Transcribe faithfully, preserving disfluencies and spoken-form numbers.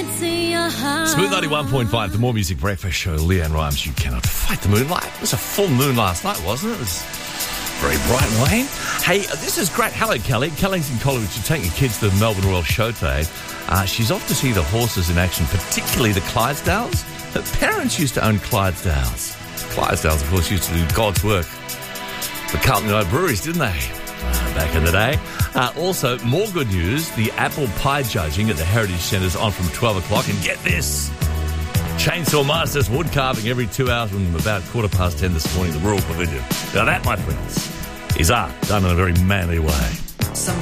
Smooth ninety-one point five, the More Music Breakfast Show. Leanne Rimes, you cannot fight the moonlight. It was a full moon last night, wasn't it? It was very bright and rain. Hey, this is great. Hello, Kelly. Kelly's in Collingwood. You're taking your kids to the Melbourne Royal Show today. Uh, she's off to see the horses in action, particularly the Clydesdales. Her parents used to own Clydesdales. Clydesdales, of course, used to do God's work for Carlton United Breweries, didn't they? Uh, back in the day. Uh, also, more good news. The apple pie judging at the Heritage Centre is on from twelve o'clock. And get this. Chainsaw Masters wood carving every two hours from about quarter past ten this morning at the Royal Pavilion. Now that, my friends, is art done in a very manly way. Some